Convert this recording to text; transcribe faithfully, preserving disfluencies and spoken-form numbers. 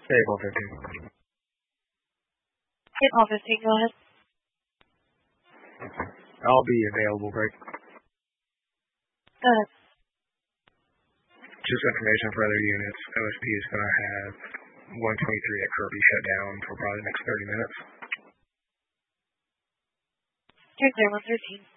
April fifteen. April fifteen, go ahead. I'll be available, Greg. Go ahead. Just information for other units. O S P is going to have one twenty-three at Kirby shut down for probably the next thirty minutes. Two zero one thirteen.